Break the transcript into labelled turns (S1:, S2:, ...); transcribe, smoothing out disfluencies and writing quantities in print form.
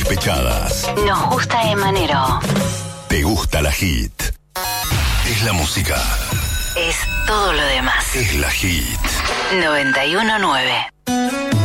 S1: despechadas.
S2: Nos gusta Emanero.
S1: Te gusta la hit. Es la música.
S2: Es todo lo demás.
S1: Es la hit.
S2: 91.9.